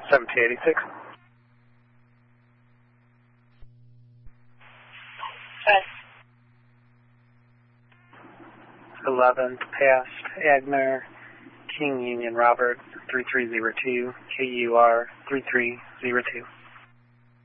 1786. 11th past Agner, King Union Robert, 3302, KUR 3302.